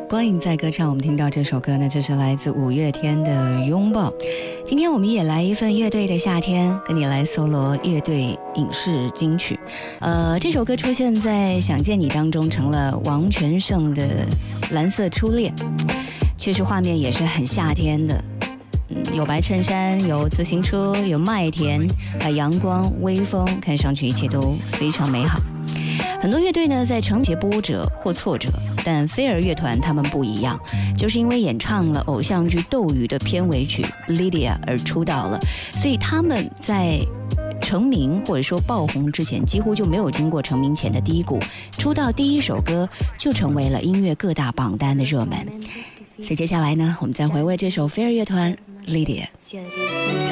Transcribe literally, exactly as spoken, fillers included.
光影在歌唱，我们听到这首歌呢，就是来自五月天的《拥抱》。今天我们也来一份乐队的夏天，跟你来搜罗乐队影视金曲。呃，这首歌出现在《想见你》当中，成了王全胜的《蓝色初恋》，确实画面也是很夏天的。嗯，有白衬衫，有自行车，有麦田，还有阳光、微风，看上去一切都非常美好。很多乐队呢，在承接波折或挫折，但飞儿乐团他们不一样，就是因为演唱了偶像剧《斗鱼》的片尾曲《Lydia》而出道了，所以他们在成名或者说爆红之前，几乎就没有经过成名前的低谷，出道第一首歌就成为了音乐各大榜单的热门。所以接下来呢，我们再回味这首飞儿乐团《Lydia》。